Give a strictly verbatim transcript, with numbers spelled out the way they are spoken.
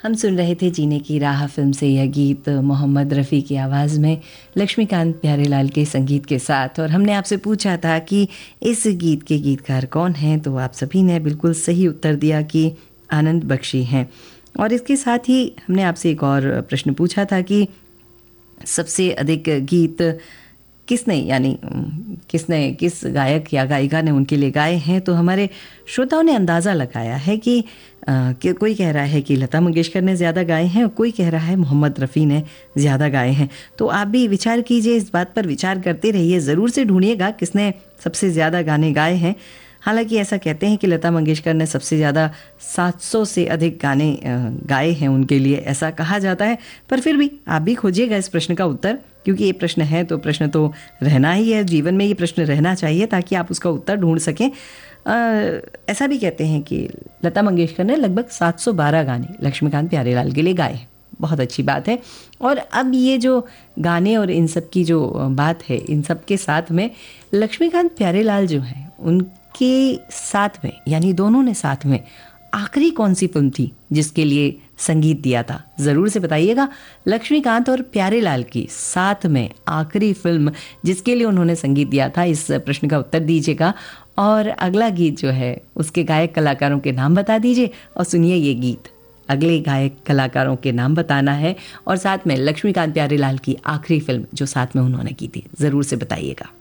हम सुन रहे थे जीने की राह फिल्म से यह गीत मोहम्मद रफ़ी की आवाज़ में लक्ष्मीकांत प्यारेलाल के संगीत के साथ। और हमने आपसे पूछा था कि इस गीत के गीतकार कौन हैं, तो आप सभी ने बिल्कुल सही उत्तर दिया कि आनंद बख्शी हैं। और इसके साथ ही हमने आपसे एक और प्रश्न पूछा था कि सबसे अधिक गीत किसने यानी किसने किस गायक या गायिका ने उनके लिए गाए हैं। तो हमारे श्रोताओं ने अंदाज़ा लगाया है कि, आ, कि कोई कह रहा है कि लता मंगेशकर ने ज़्यादा गाए हैं और कोई कह रहा है मोहम्मद रफ़ी ने ज़्यादा गाए हैं। तो आप भी विचार कीजिए, इस बात पर विचार करते रहिए, ज़रूर से ढूंढिएगा किसने सबसे ज़्यादा गाने गाए हैं। हालांकि ऐसा कहते हैं कि लता मंगेशकर ने सबसे ज़्यादा सात सौ से अधिक गाने गाए हैं उनके लिए, ऐसा कहा जाता है। पर फिर भी आप भी खोजिएगा इस प्रश्न का उत्तर, क्योंकि ये प्रश्न है तो प्रश्न तो रहना ही है, जीवन में ये प्रश्न रहना चाहिए ताकि आप उसका उत्तर ढूंढ सकें। आ, ऐसा भी कहते हैं कि लता मंगेशकर ने लगभग सात सौ बारह गाने लक्ष्मीकांत प्यारेलाल के लिए गाए हैं। बहुत अच्छी बात है। और अब ये जो गाने और इन सब की जो बात है, इन सब के साथ में लक्ष्मीकांत प्यारेलाल जो हैं उनके साथ में, यानी दोनों ने साथ में आखिरी कौन सी फिल्म थी जिसके लिए संगीत दिया था, ज़रूर से बताइएगा। लक्ष्मीकांत और प्यारेलाल की साथ में आखिरी फिल्म जिसके लिए उन्होंने संगीत दिया था, इस प्रश्न का उत्तर दीजिएगा। और अगला गीत जो है उसके गायक कलाकारों के नाम बता दीजिए और सुनिए ये गीत। अगले गायक कलाकारों के नाम बताना है और साथ में लक्ष्मीकांत प्यारेलाल की आखिरी फिल्म जो साथ में उन्होंने की थी, ज़रूर से बताइएगा।